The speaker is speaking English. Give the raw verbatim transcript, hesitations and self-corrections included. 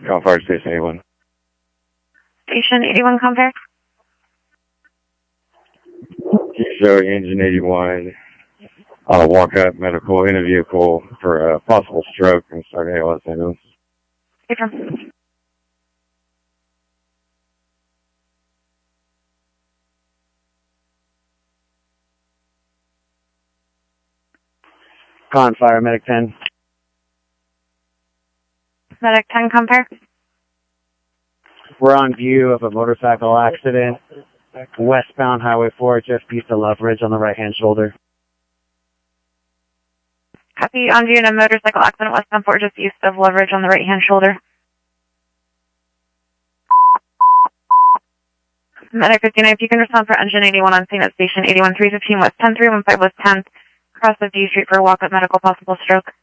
Call Fire Station eighty-one. Station eighty-one, compare. So, Engine eighty-one, uh, walk up medical in a vehicle for a possible stroke and start A L S ambulance. Affirm. Con Fire, Medic ten. Medic ten, compare. We're on view of a motorcycle accident, westbound Highway four, just east of Love Ridge on the right-hand shoulder. Copy, on view in a motorcycle accident westbound four, just east of Love Ridge on the right-hand shoulder. Medic fifty-nine, if you can respond for Engine eighty-one on scene at Station eighty-one, three fifteen West ten, three one five West tenth, across the D Street for a walk-up medical possible stroke.